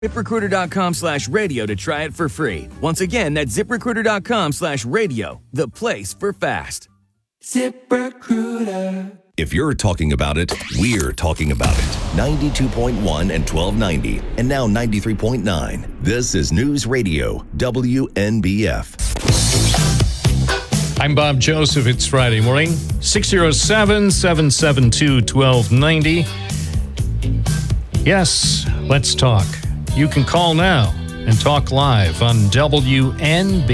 ZipRecruiter.com/radio to try it for free. Once again, that's ZipRecruiter.com/radio, the place for fast. ZipRecruiter. If you're talking about it, we're talking about it. 92.1 and 1290, and now 93.9. This is News Radio, WNBF. I'm Bob Joseph. It's Friday morning. 607-772-1290. Yes, let's talk. You can call now and talk live on WNBF.